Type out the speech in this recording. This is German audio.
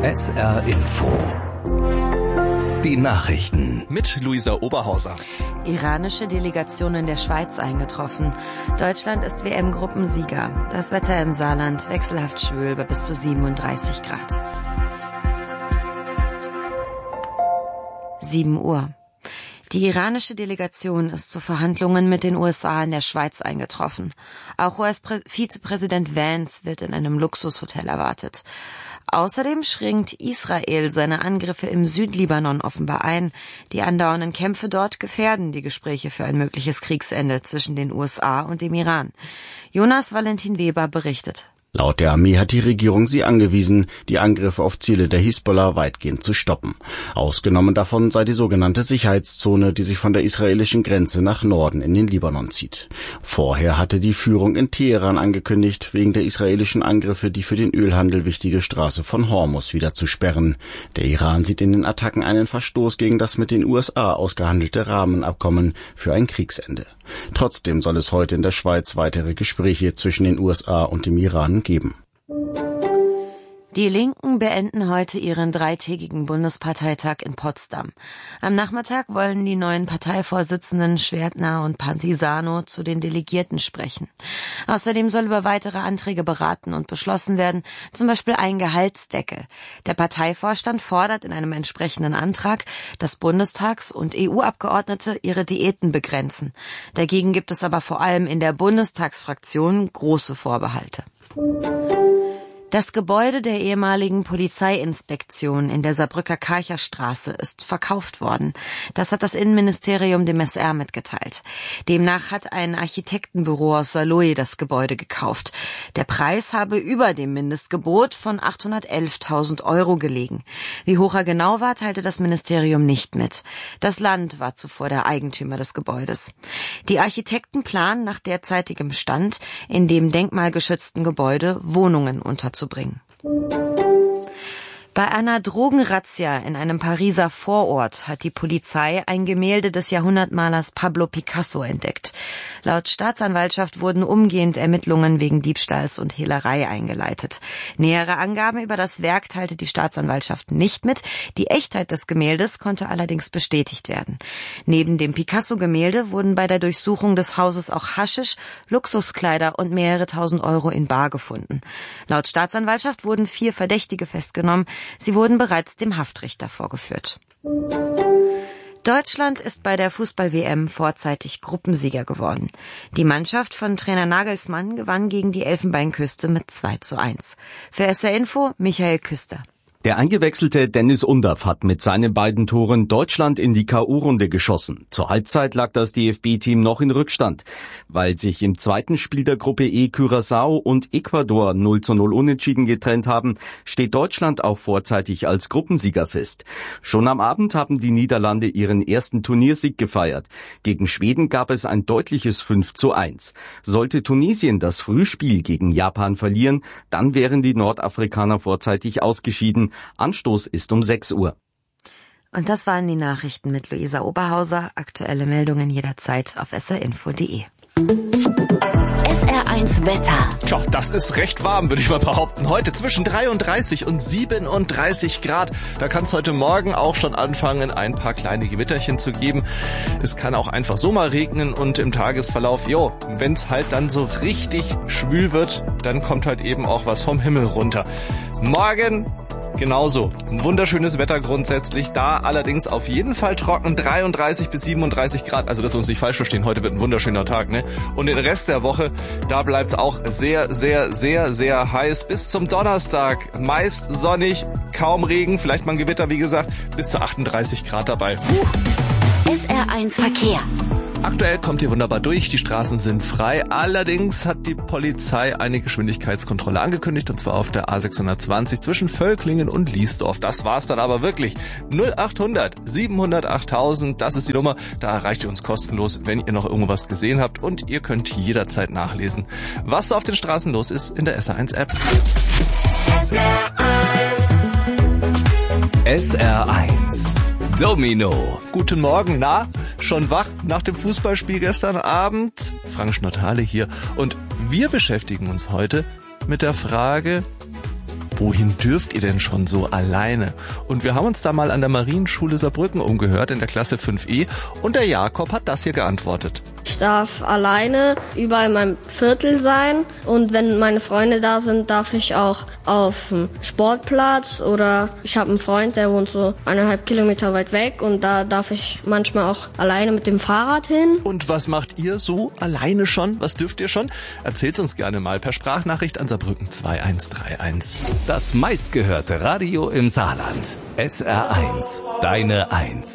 SR Info. Die Nachrichten. Mit Luisa Oberhauser. Iranische Delegation in der Schweiz eingetroffen. Deutschland ist WM-Gruppensieger. Das Wetter im Saarland wechselhaft schwül bei bis zu 37 Grad. 7 Uhr. Die iranische Delegation ist zu Verhandlungen mit den USA in der Schweiz eingetroffen. Auch US-Vizepräsident Vance wird in einem Luxushotel erwartet. Außerdem schränkt Israel seine Angriffe im Südlibanon offenbar ein. Die andauernden Kämpfe dort gefährden die Gespräche für ein mögliches Kriegsende zwischen den USA und dem Iran. Jonas Valentin Weber berichtet. Laut der Armee hat die Regierung sie angewiesen, die Angriffe auf Ziele der Hisbollah weitgehend zu stoppen. Ausgenommen davon sei die sogenannte Sicherheitszone, die sich von der israelischen Grenze nach Norden in den Libanon zieht. Vorher hatte die Führung in Teheran angekündigt, wegen der israelischen Angriffe die für den Ölhandel wichtige Straße von Hormuz wieder zu sperren. Der Iran sieht in den Attacken einen Verstoß gegen das mit den USA ausgehandelte Rahmenabkommen für ein Kriegsende. Trotzdem soll es heute in der Schweiz weitere Gespräche zwischen den USA und dem Iran geben. Die Linken beenden heute ihren 3-tägigen Bundesparteitag in Potsdam. Am Nachmittag wollen die neuen Parteivorsitzenden Schwertner und Pantisano zu den Delegierten sprechen. Außerdem soll über weitere Anträge beraten und beschlossen werden, zum Beispiel ein Gehaltsdeckel. Der Parteivorstand fordert in einem entsprechenden Antrag, dass Bundestags- und EU-Abgeordnete ihre Diäten begrenzen. Dagegen gibt es aber vor allem in der Bundestagsfraktion große Vorbehalte. Das Gebäude der ehemaligen Polizeiinspektion in der Saarbrücker Karcherstraße ist verkauft worden. Das hat das Innenministerium dem SR mitgeteilt. Demnach hat ein Architektenbüro aus Saarlouis das Gebäude gekauft. Der Preis habe über dem Mindestgebot von 811.000 € gelegen. Wie hoch er genau war, teilte das Ministerium nicht mit. Das Land war zuvor der Eigentümer des Gebäudes. Die Architekten planen nach derzeitigem Stand in dem denkmalgeschützten Gebäude Wohnungen unterzubringen. Bei einer Drogenrazzia in einem Pariser Vorort hat die Polizei ein Gemälde des Jahrhundertmalers Pablo Picasso entdeckt. Laut Staatsanwaltschaft wurden umgehend Ermittlungen wegen Diebstahls und Hehlerei eingeleitet. Nähere Angaben über das Werk teilte die Staatsanwaltschaft nicht mit. Die Echtheit des Gemäldes konnte allerdings bestätigt werden. Neben dem Picasso-Gemälde wurden bei der Durchsuchung des Hauses auch Haschisch, Luxuskleider und mehrere tausend Euro in bar gefunden. Laut Staatsanwaltschaft wurden 4 Verdächtige festgenommen. Sie wurden bereits dem Haftrichter vorgeführt. Deutschland ist bei der Fußball-WM vorzeitig Gruppensieger geworden. Die Mannschaft von Trainer Nagelsmann gewann gegen die Elfenbeinküste mit 2:1. Für SR Info Michael Küster. Der eingewechselte Dennis Undaff hat mit seinen beiden Toren Deutschland in die K.O.-Runde geschossen. Zur Halbzeit lag das DFB-Team noch in Rückstand. Weil sich im zweiten Spiel der Gruppe E Curaçao und Ecuador 0:0 unentschieden getrennt haben, steht Deutschland auch vorzeitig als Gruppensieger fest. Schon am Abend haben die Niederlande ihren ersten Turniersieg gefeiert. Gegen Schweden gab es ein deutliches 5:1. Sollte Tunesien das Frühspiel gegen Japan verlieren, dann wären die Nordafrikaner vorzeitig ausgeschieden. Anstoß ist um 6 Uhr. Und das waren die Nachrichten mit Luisa Oberhauser. Aktuelle Meldungen jederzeit auf srinfo.de. SR1 Wetter. Tja, das ist recht warm, würde ich mal behaupten. Heute zwischen 33 und 37 Grad. Da kann es heute Morgen auch schon anfangen, ein paar kleine Gewitterchen zu geben. Es kann auch einfach so mal regnen und im Tagesverlauf, wenn es halt dann so richtig schwül wird, dann kommt halt eben auch was vom Himmel runter. Morgen genauso. Ein wunderschönes Wetter grundsätzlich. Da allerdings auf jeden Fall trocken. 33 bis 37 Grad. Also, dass wir uns nicht falsch verstehen. Heute wird ein wunderschöner Tag, ne? Und den Rest der Woche, da bleibt's auch sehr, sehr, sehr, sehr heiß. Bis zum Donnerstag. Meist sonnig, kaum Regen. Vielleicht mal ein Gewitter, wie gesagt. Bis zu 38 Grad dabei. SR1 Verkehr. Aktuell kommt ihr wunderbar durch, die Straßen sind frei. Allerdings hat die Polizei eine Geschwindigkeitskontrolle angekündigt, und zwar auf der A620 zwischen Völklingen und Liesdorf. Das war's dann aber wirklich. 0800 700 8000, das ist die Nummer. Da erreicht ihr uns kostenlos, wenn ihr noch irgendwas gesehen habt. Und ihr könnt jederzeit nachlesen, was auf den Straßen los ist in der SR1-App. SR1 Domino. Guten Morgen, schon wach nach dem Fußballspiel gestern Abend? Frank Schnottale hier. Und wir beschäftigen uns heute mit der Frage, wohin dürft ihr denn schon so alleine? Und wir haben uns da mal an der Marienschule Saarbrücken umgehört in der Klasse 5e und der Jakob hat das hier geantwortet. Ich darf alleine überall in meinem Viertel sein und wenn meine Freunde da sind, darf ich auch auf dem Sportplatz oder ich habe einen Freund, der wohnt so 1,5 Kilometer weit weg und da darf ich manchmal auch alleine mit dem Fahrrad hin. Und was macht ihr so alleine schon? Was dürft ihr schon? Erzählt's uns gerne mal per Sprachnachricht an Saarbrücken 2131. Das meistgehörte Radio im Saarland. SR1, deine 1.